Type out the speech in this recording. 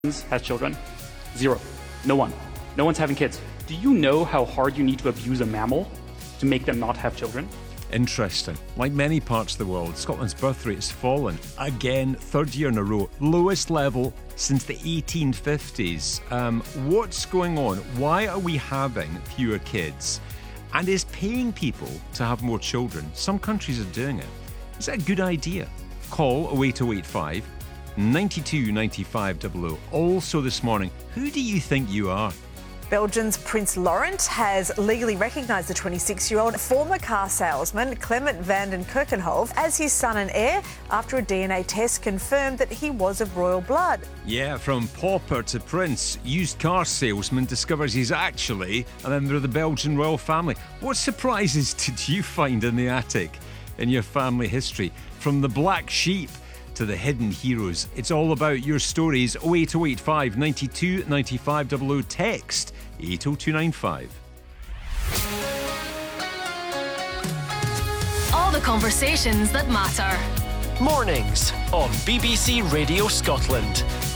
has children? Zero. No one. No one's having kids. Do you know how hard you need to abuse a mammal to make them not have children? Interesting. Like many parts of the world, Scotland's birth rate has fallen. Again, third year in a row. Lowest level since the 1850s. What's going on? Why are we having fewer kids? And is paying people to have more children? Some countries are doing it. Is that a good idea? Call 08085 92 95 00. Also this morning, who do you think you are? Belgium's Prince Laurent has legally recognised the 26-year-old former car salesman Clement van den Kerkenhof as his son and heir after a DNA test confirmed that he was of royal blood. Yeah, from pauper to prince, used car salesman discovers he's actually a member of the Belgian royal family. What surprises did you find in the attic in your family history? From the black sheep to the hidden heroes. It's all about your stories. 08085 92 95 00. Text 80295. All the conversations that matter. Mornings on BBC Radio Scotland.